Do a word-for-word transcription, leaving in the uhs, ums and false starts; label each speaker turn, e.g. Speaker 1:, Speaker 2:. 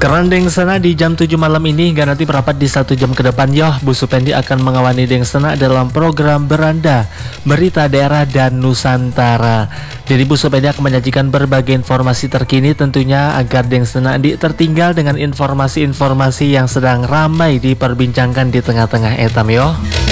Speaker 1: Kerandeng Sena di jam tujuh malam ini hingga nanti merapat di satu jam ke depan yoh. Bu Supendi akan mengawani Deng Sena dalam program Beranda, Berita Daerah dan Nusantara. Jadi Bu Supendi akan menyajikan berbagai informasi terkini tentunya agar Deng Sena di tertinggal dengan informasi-informasi yang sedang ramai diperbincangkan di tengah-tengah etam yoh.